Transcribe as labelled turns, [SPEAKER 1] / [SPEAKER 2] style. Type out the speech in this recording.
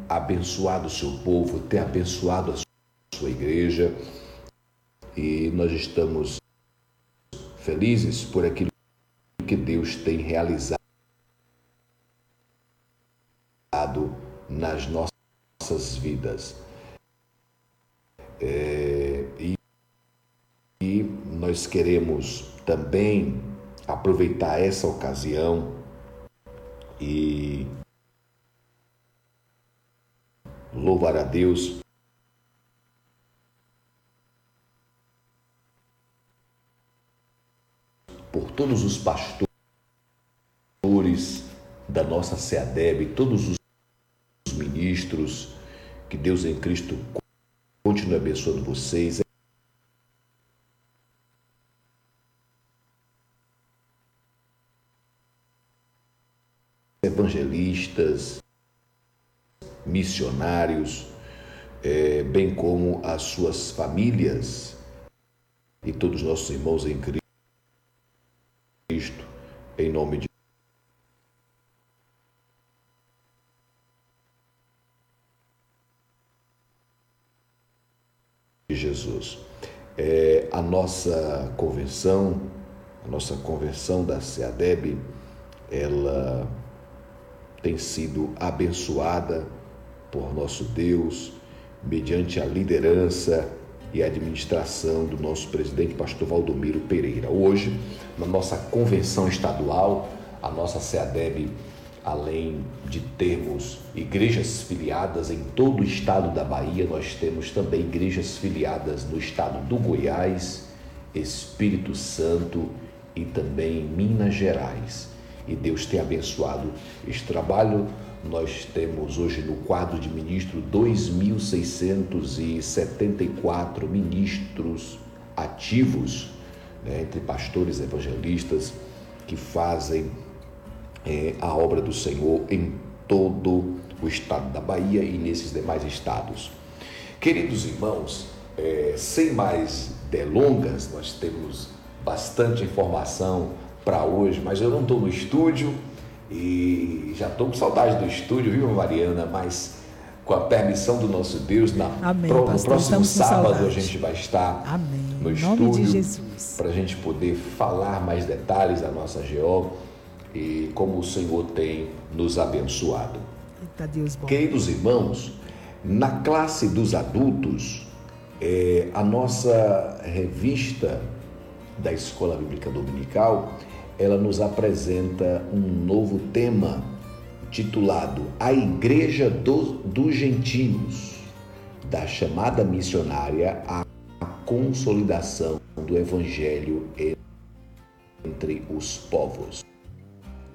[SPEAKER 1] abençoado o seu povo, tem abençoado a sua igreja, e nós estamos felizes por aquilo que Deus tem realizado nas nossas vidas. E nós queremos também aproveitar essa ocasião e louvar a Deus por todos os pastores da nossa CEADEB, todos os ministros. Que Deus em Cristo continue abençoando vocês. Evangelistas, missionários, bem como as suas famílias e todos os nossos irmãos em Cristo, em nome de Jesus. A nossa convenção da CEADEB, ela tem sido abençoada por nosso Deus, mediante a liderança e a administração do nosso presidente, pastor Valdomiro Pereira. Hoje, na nossa convenção estadual, a nossa CEADEB, além de termos igrejas filiadas em todo o estado da Bahia, nós temos também igrejas filiadas no estado do Goiás, Espírito Santo e também em Minas Gerais. E Deus tem abençoado este trabalho. Nós temos hoje no quadro de ministro 2.674 ministros ativos, entre pastores evangelistas que fazem a obra do Senhor em todo o estado da Bahia e nesses demais estados. Queridos irmãos, sem mais delongas, nós temos bastante informação para hoje, mas eu não estou no estúdio e já estou com saudade do estúdio, viu, Mariana? Mas com a permissão do nosso Deus, no próximo sábado a gente vai estar no estúdio para a gente poder falar mais detalhes da nossa GO e como o Senhor tem nos abençoado.
[SPEAKER 2] Eita, Deus bom.
[SPEAKER 1] Queridos irmãos, na classe dos adultos, a nossa revista da Escola Bíblica Dominical, ela nos apresenta um novo tema titulado A Igreja dos Gentios, da chamada missionária à consolidação do Evangelho entre os povos.